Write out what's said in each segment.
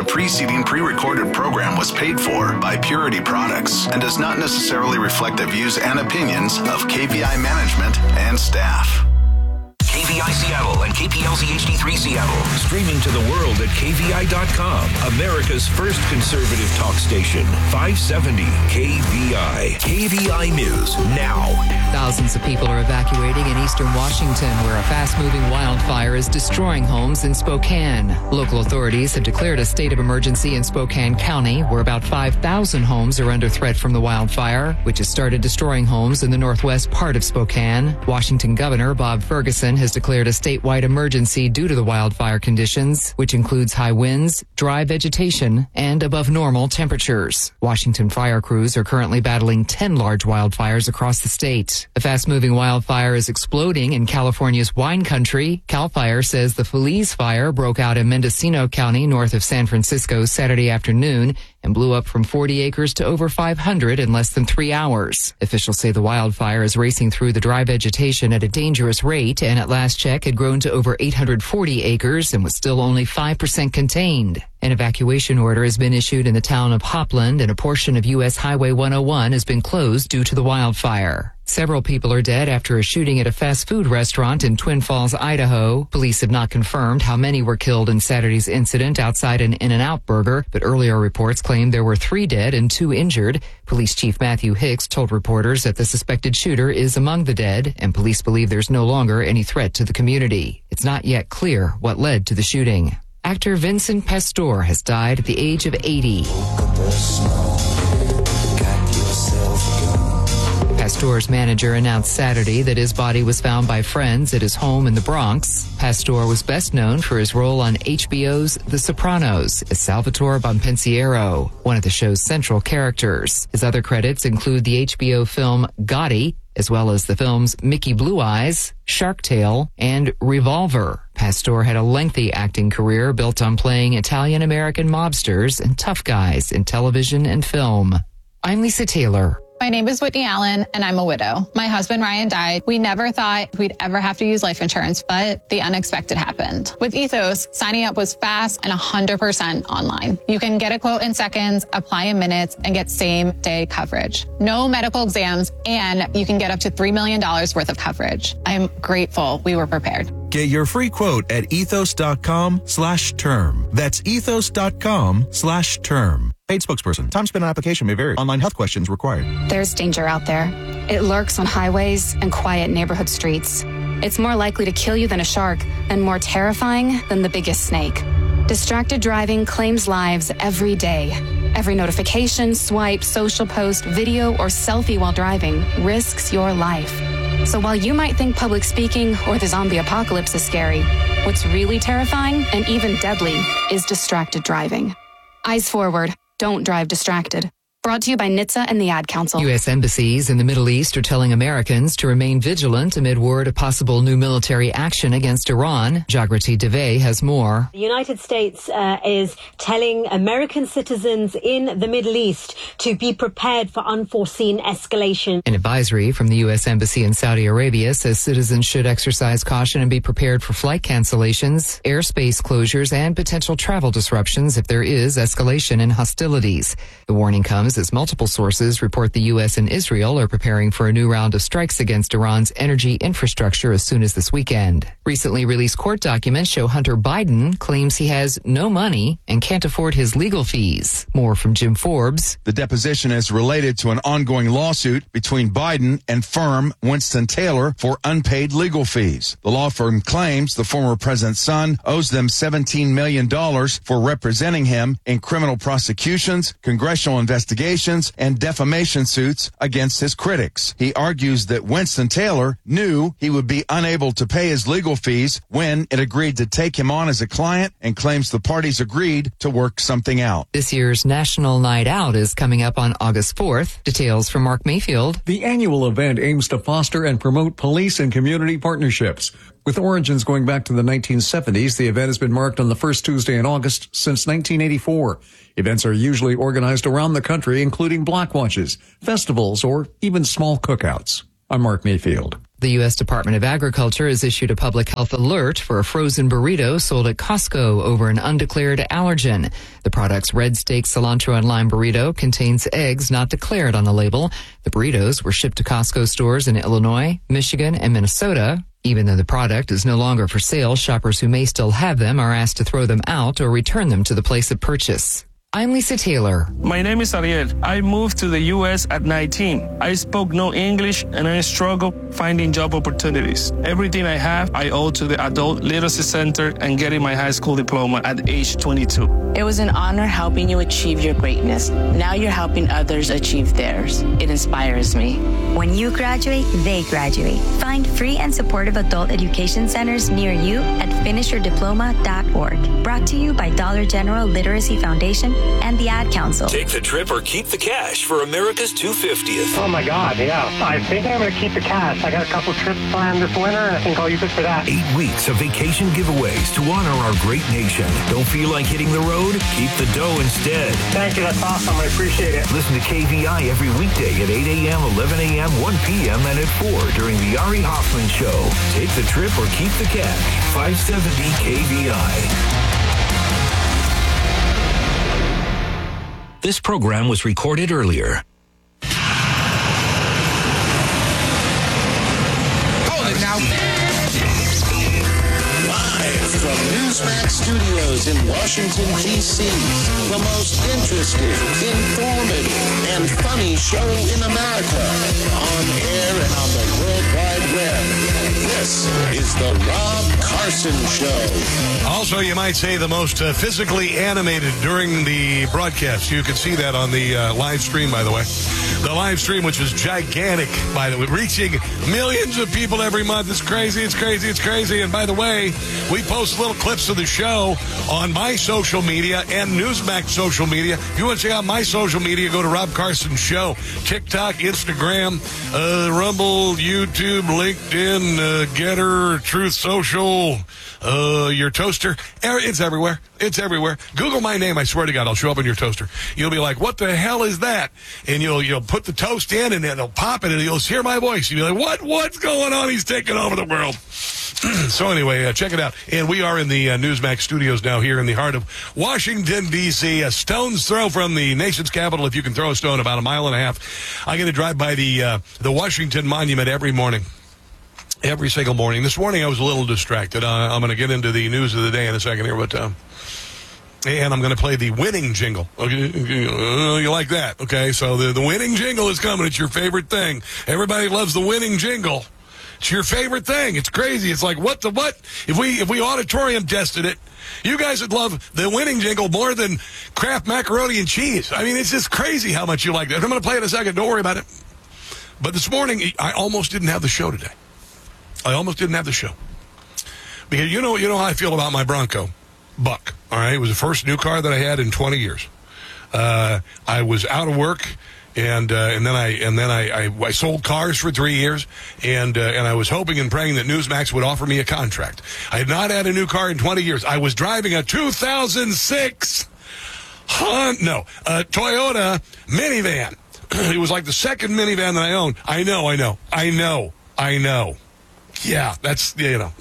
preceding pre-recorded program was paid for by Purity Products and does not necessarily reflect the views and opinions of KVI management and staff. KVI Seattle and KPLZ HD3 Seattle. Streaming to the world at KVI.com. America's first conservative talk station. 570 KVI. KVI News now. Thousands of people are evacuating in eastern Washington, where a fast-moving wildfire is destroying homes in Spokane. Local authorities have declared a state of emergency in Spokane County, where about 5,000 homes are under threat from the wildfire, which has started destroying homes in the northwest part of Spokane. Washington Governor Bob Ferguson has declared a statewide emergency due to the wildfire conditions, which includes high winds, dry vegetation, and above normal temperatures. Washington fire crews are currently battling 10 large wildfires across the state. A fast-moving wildfire is exploding in California's wine country. CAL FIRE says the Feliz fire broke out in Mendocino County north of San Francisco Saturday afternoon and blew up from 40 acres to over 500 in less than 3 hours. Officials say the wildfire is racing through the dry vegetation at a dangerous rate, and at last check had grown to over 840 acres and was still only 5% contained. An evacuation order has been issued in the town of Hopland, and a portion of U.S. Highway 101 has been closed due to the wildfire. Several people are dead after a shooting at a fast food restaurant in Twin Falls, Idaho. Police have not confirmed how many were killed in Saturday's incident outside an In-N-Out Burger, but earlier reports claimed there were 3 dead and 2 injured. Police Chief Matthew Hicks told reporters that the suspected shooter is among the dead, and police believe there's no longer any threat to the community. It's not yet clear what led to the shooting. Actor Vincent Pastore has died at the age of 80. Pastore's manager announced Saturday that his body was found by friends at his home in the Bronx. Pastore was best known for his role on HBO's The Sopranos as Salvatore Bonpensiero, one of the show's central characters. His other credits include the HBO film Gotti, as well as the films Mickey Blue Eyes, Shark Tale, and Revolver. Pastore had a lengthy acting career built on playing Italian-American mobsters and tough guys in television and film. I'm Lisa Taylor. My name is Whitney Allen, and I'm a widow. My husband, Ryan, died. We never thought we'd ever have to use life insurance, but the unexpected happened. With Ethos, signing up was fast and 100% online. You can get a quote in seconds, apply in minutes, and get same-day coverage. No medical exams, and you can get up to $3 million worth of coverage. I'm grateful we were prepared. Get your free quote at ethos.com/term. That's ethos.com/term. Paid spokesperson. Time spent on application may vary. Online health questions required. There's danger out there. It lurks on highways and quiet neighborhood streets. It's more likely to kill you than a shark and more terrifying than the biggest snake. Distracted driving claims lives every day. Every notification, swipe, social post, video, or selfie while driving risks your life. So while you might think public speaking or the zombie apocalypse is scary, what's really terrifying and even deadly is distracted driving. Eyes forward. Don't drive distracted. Brought to you by NHTSA and the Ad Council. U.S. embassies in the Middle East are telling Americans to remain vigilant amid word of possible new military action against Iran. Jagrati Dave has more. The United States is telling American citizens in the Middle East to be prepared for unforeseen escalation. An advisory from the U.S. Embassy in Saudi Arabia says citizens should exercise caution and be prepared for flight cancellations, airspace closures, and potential travel disruptions if there is escalation in hostilities. The warning comes as multiple sources report the U.S. and Israel are preparing for a new round of strikes against Iran's energy infrastructure as soon as this weekend. Recently released court documents show Hunter Biden claims he has no money and can't afford his legal fees. More from Jim Forbes. The deposition is related to an ongoing lawsuit between Biden and firm Winston-Taylor for unpaid legal fees. The law firm claims the former president's son owes them $17 million for representing him in criminal prosecutions, congressional investigations, and defamation suits against his critics. He argues that Winston-Taylor knew he would be unable to pay his legal fees when it agreed to take him on as a client, and claims the parties agreed to work something out. This year's National Night Out is coming up on August 4th. Details from Mark Mayfield. The annual event aims to foster and promote police and community partnerships. With origins going back to the 1970s, the event has been marked on the first Tuesday in August since 1984. Events are usually organized around the country, including block watches, festivals, or even small cookouts. I'm Mark Mayfield. The U.S. Department of Agriculture has issued a public health alert for a frozen burrito sold at Costco over an undeclared allergen. The product's red steak, cilantro, and lime burrito contains eggs not declared on the label. The burritos were shipped to Costco stores in Illinois, Michigan, and Minnesota. Even though the product is no longer for sale, shoppers who may still have them are asked to throw them out or return them to the place of purchase. I'm Lisa Taylor. My name is Ariel. I moved to the U.S. at 19. I spoke no English and I struggled finding job opportunities. Everything I have, I owe to the Adult Literacy Center and getting my high school diploma at age 22. It was an honor helping you achieve your greatness. Now you're helping others achieve theirs. It inspires me. When you graduate, they graduate. Find free and supportive adult education centers near you at finishyourdiploma.org. Brought to you by Dollar General Literacy Foundation and the Ad Council. Take the trip or keep the cash for America's 250th. Oh my God, yeah. I think I'm going to keep the cash. I got a couple trips planned this winter, and I think I'll use it for that. 8 weeks of vacation giveaways to honor our great nation. Don't feel like hitting the road? Keep the dough instead. Thank you, that's awesome. I appreciate it. Listen to KVI every weekday at 8 a.m., 11 a.m., 1 p.m., and at 4 during the Ari Hoffman Show. Take the trip or keep the cash. 570 KVI. This program was recorded earlier. Live from Newsmax Studios in Washington, D.C., the most interesting, informative, and funny show in America, on air and on the World Wide Web. This is the Rob Carson Show. Also, you might say the most physically animated during the broadcast. You can see that on the live stream, by the way. The live stream, which is gigantic, by the way, reaching millions of people every month. It's crazy, it's crazy, it's crazy. And by the way, we post little clips of the show on my social media and Newsmax social media. If you want to check out my social media, go to Rob Carson Show. TikTok, Instagram, Rumble, YouTube, LinkedIn, Getter, Truth Social, your toaster. It's everywhere. It's everywhere. Google my name. I swear to God, I'll show up on your toaster. You'll be like, what the hell is that? And you'll put the toast in, and then it'll pop it, and you'll hear my voice. You'll be like, what's going on? He's taking over the world. So anyway, check it out. And we are in the Newsmax studios now here in the heart of Washington, D.C., a stone's throw from the nation's capital. If you can throw a stone, about a mile and a half. I get to drive by the Washington Monument every morning. Every single morning. This morning I was a little distracted. I'm going to get into the news of the day in a second here, but and I'm going to play the winning jingle. Okay, you like that? Okay, so the winning jingle is coming. It's your favorite thing. Everybody loves the winning jingle. It's your favorite thing. It's crazy. It's like what? If we auditorium tested it, you guys would love the winning jingle more than Kraft macaroni and cheese. I mean, it's just crazy how much you like that. I'm going to play it in a second. Don't worry about it. But this morning I almost didn't have the show today. I almost didn't have the show. Because you know how I feel about my Bronco Buck. All right, it was the first new car that I had in 20 years. I was out of work, and then I sold cars for 3 years, and I was hoping and praying that Newsmax would offer me a contract. I had not had a new car in 20 years. I was driving a 2006 Toyota minivan. It was like the second minivan that I owned. I know. Yeah, that's,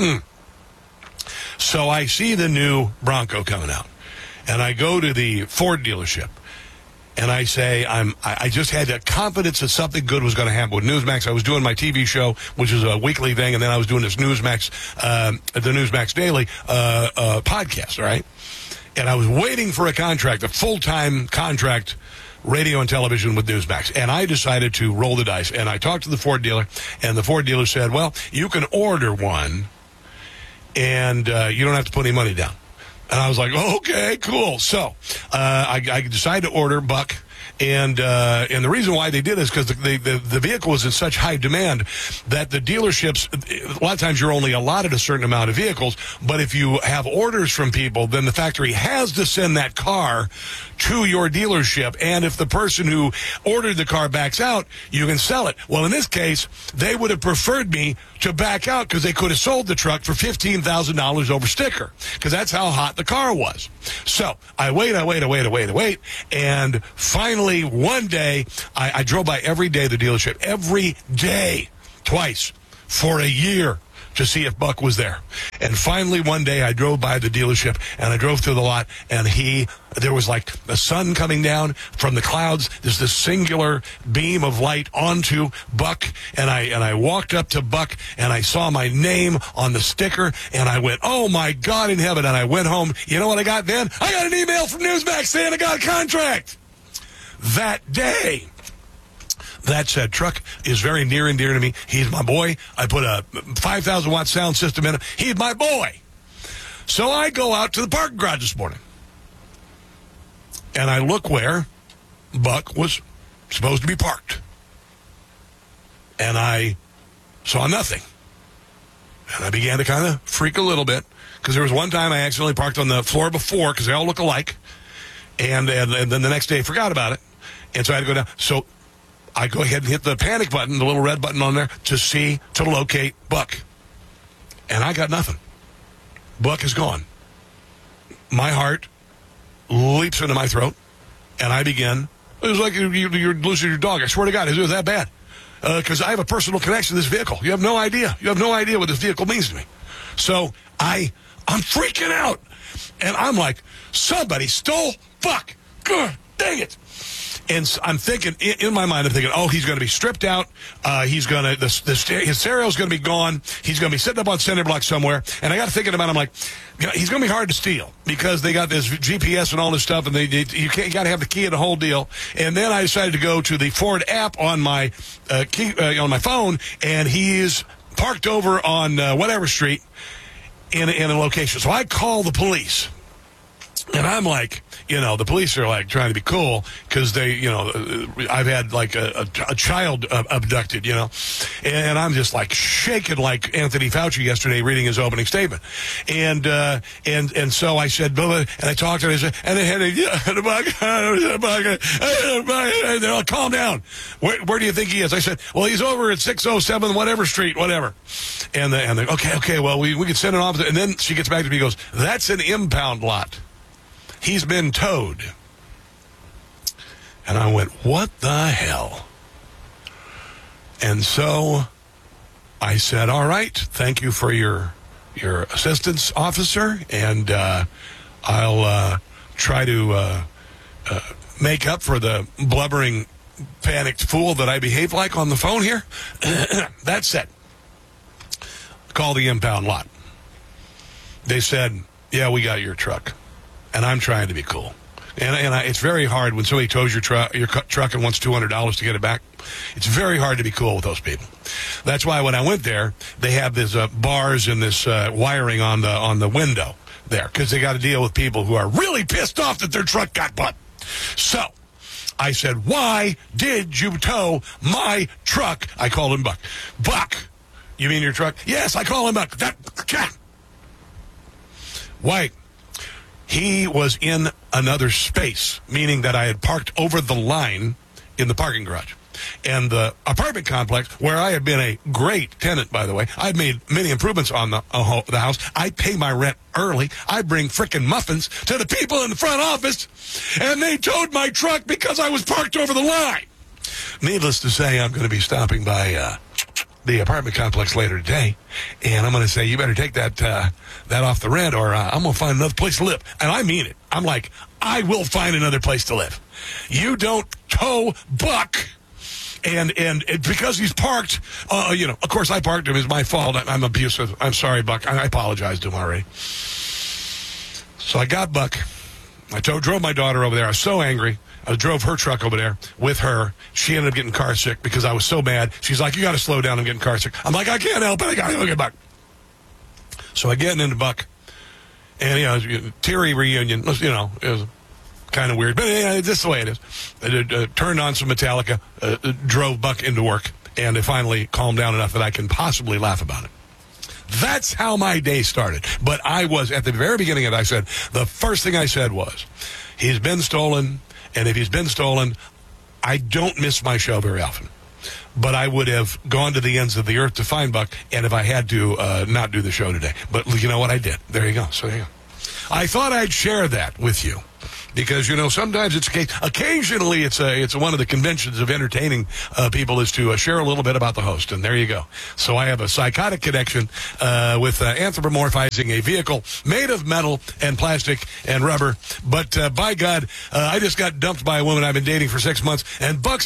So I see the new Bronco coming out, and I go to the Ford dealership, and I say, I just had the confidence that something good was going to happen with Newsmax. I was doing my TV show, which is a weekly thing, and then I was doing this Newsmax, the Newsmax Daily podcast, all right? And I was waiting for a contract, a full-time contract, radio and television with Newsmax. And I decided to roll the dice. And I talked to the Ford dealer, and the Ford dealer said, well, you can order one, and you don't have to put any money down. And I was like, oh, okay, cool. So I decided to order Buck. And the reason why they did is because the vehicle was in such high demand that the dealerships, a lot of times you're only allotted a certain amount of vehicles, but if you have orders from people, then the factory has to send that car to your dealership. And if the person who ordered the car backs out, you can sell it. Well, in this case, they would have preferred me to back out because they could have sold the truck for $15,000 over sticker, because that's how hot the car was. So I wait. And finally, one day, I drove by every day the dealership, every day, twice, for a year to see if Buck was there. And finally, one day, I drove by the dealership, and I drove through the lot, and there was like the sun coming down from the clouds. There's this singular beam of light onto Buck, and I walked up to Buck, and I saw my name on the sticker, and I went, oh, my God in heaven, and I went home. You know what I got then? I got an email from Newsmax saying I got a contract. That day. That said, truck is very near and dear to me. He's my boy. I put a 5,000-watt sound system in him. He's my boy. So I go out to the parking garage this morning. And I look where Buck was supposed to be parked. And I saw nothing. And I began to kind of freak a little bit. Because there was one time I accidentally parked on the floor before because they all look alike. And then the next day I forgot about it. And so I had to go down. So I go ahead and hit the panic button, the little red button on there, to locate Buck. And I got nothing. Buck is gone. My heart leaps into my throat, and I begin. It was like you're losing your dog. I swear to God, it was that bad. Because I have a personal connection to this vehicle. You have no idea. You have no idea what this vehicle means to me. So I'm freaking out. And I'm like, somebody stole Buck. God dang it. And I'm thinking, in my mind, I'm thinking, oh, he's going to be stripped out. His stereo's going to be gone. He's going to be sitting up on center block somewhere. And I got to thinking about it, I'm like, he's going to be hard to steal because they got this GPS and all this stuff, and you got to have the key and the whole deal. And then I decided to go to the Ford app on my on my phone, and he's parked over on whatever street in a location. So I call the police, and I'm like, the police are like trying to be cool because they, I've had like a child abducted, and I'm just like shaking like Anthony Fauci yesterday reading his opening statement. And so I said, and I talked to him, and they had and they're like, calm down. Where do you think he is? I said, well, he's over at 607 whatever street, whatever. And they're okay, well, we can send an officer. And then she gets back to me and goes, that's an impound lot. He's been towed. And I went, what the hell? And so I said, all right, thank you for your assistance, officer, and I'll try to make up for the blubbering, panicked fool that I behaved like on the phone here. That said, call the impound lot. They said, yeah, we got your truck. And I'm trying to be cool. And it's very hard when somebody tows your truck and wants $200 to get it back. It's very hard to be cool with those people. That's why when I went there, they have these bars and this wiring on the window there because they got to deal with people who are really pissed off that their truck got bought. So I said, why did you tow my truck? I called him Buck. Buck, you mean your truck? Yes, I call him Buck. Why? He was in another space, meaning that I had parked over the line in the parking garage. And the apartment complex, where I had been a great tenant, by the way, I've made many improvements on the house. I pay my rent early. I bring frickin' muffins to the people in the front office, and they towed my truck because I was parked over the line. Needless to say, I'm going to be stopping by the apartment complex later today, and I'm going to say, you better take that off the rent, or I'm going to find another place to live. And I mean it. I'm like, I will find another place to live. You don't tow Buck, and because he's parked, of course I parked him. It's my fault. I'm abusive. I'm sorry, Buck. I apologized to him already. So I got Buck. I drove my daughter over there. I was so angry. I drove her truck over there with her. She ended up getting car sick because I was so mad. She's like, you got to slow down. I'm getting car sick. I'm like, I can't help it. I got to go get Buck. So I get into Buck. And, teary reunion. It was kind of weird. But this is the way it is. I turned on some Metallica, drove Buck into work, and it finally calmed down enough that I can possibly laugh about it. That's how my day started. But I was, at the very beginning of it, I said, the first thing I said was, he's been stolen. And if he's been stolen, I don't miss my show very often. But I would have gone to the ends of the earth to find Buck, and if I had to, not do the show today. But you know what? I did. There you go. So there you go. I thought I'd share that with you. because, sometimes occasionally it's one of the conventions of entertaining people is to share a little bit about the host. And there you go. So I have a psychotic connection with anthropomorphizing a vehicle made of metal and plastic and rubber. But by God, I just got dumped by a woman I've been dating for 6 months, and Buck's